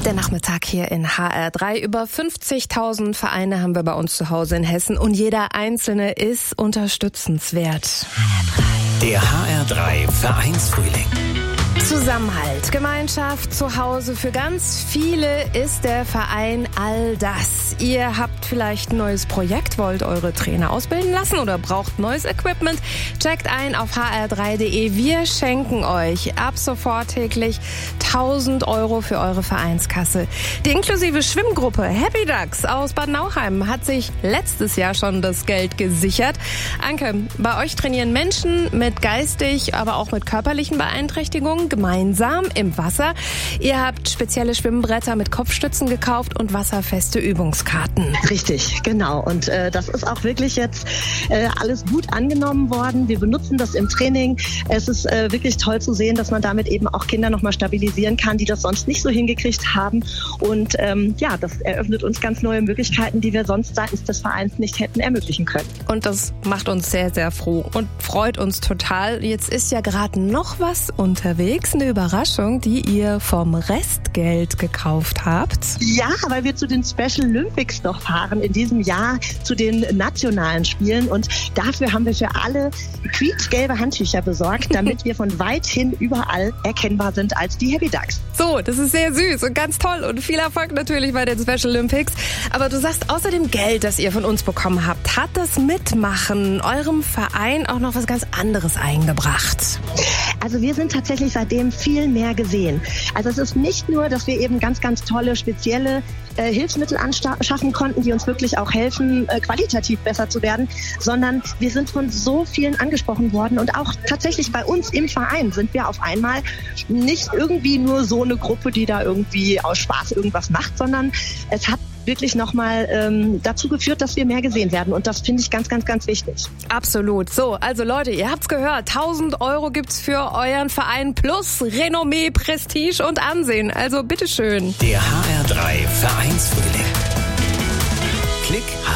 Der Nachmittag hier in HR3. Über 50.000 Vereine haben wir bei uns zu Hause in Hessen und jeder einzelne ist unterstützenswert. Der HR3 Vereinsfrühling. Zusammenhalt, Gemeinschaft, Zuhause. Für ganz viele ist der Verein all das. Ihr habt vielleicht ein neues Projekt, wollt eure Trainer ausbilden lassen oder braucht neues Equipment. Checkt ein auf hr3.de. Wir schenken euch ab sofort täglich 1.000 € für eure Vereinskasse. Die inklusive Schwimmgruppe Happy Ducks aus Bad Nauheim hat sich letztes Jahr schon das Geld gesichert. Anke, bei euch trainieren Menschen mit geistig, aber auch mit körperlichen Beeinträchtigungen gemeinsam im Wasser. Ihr habt spezielle Schwimmbretter mit Kopfstützen gekauft und wasserfeste Übungskarten. Richtig, genau. Und das ist auch wirklich jetzt alles gut angenommen worden. Wir benutzen das im Training. Es ist wirklich toll zu sehen, dass man damit eben auch Kinder nochmal stabilisieren kann, die das sonst nicht so hingekriegt haben. Und das eröffnet uns ganz neue Möglichkeiten, die wir sonst seitens des Vereins nicht hätten ermöglichen können. Und das macht uns sehr, sehr froh und freut uns total. Jetzt ist ja gerade noch was unterwegs. Eine Überraschung, die ihr vom Restgeld gekauft habt. Ja, weil wir zu den Special Olympics noch fahren in diesem Jahr, zu den nationalen Spielen. Und dafür haben wir für alle quietschgelbe Handtücher besorgt, damit wir von weit hin überall erkennbar sind als die Happy Ducks. So, das ist sehr süß und ganz toll und viel Erfolg natürlich bei den Special Olympics. Aber du sagst, außer dem Geld, das ihr von uns bekommen habt, hat das Mitmachen eurem Verein auch noch was ganz anderes eingebracht. Also wir sind tatsächlich seitdem viel mehr gesehen. Also es ist nicht nur, dass wir eben ganz, ganz tolle, spezielle Hilfsmittel anschaffen konnten, die uns wirklich auch helfen, qualitativ besser zu werden, sondern wir sind von so vielen angesprochen worden und auch tatsächlich bei uns im Verein sind wir auf einmal nicht irgendwie nur so eine Gruppe, die da irgendwie aus Spaß irgendwas macht, sondern es hat wirklich nochmal dazu geführt, dass wir mehr gesehen werden. Und das finde ich ganz, ganz, ganz wichtig. Absolut. So, also Leute, ihr habt's gehört. 1.000 € gibt's für euren Verein plus Renommee, Prestige und Ansehen. Also bitteschön. Der HR3 Vereinsfrühling. Klick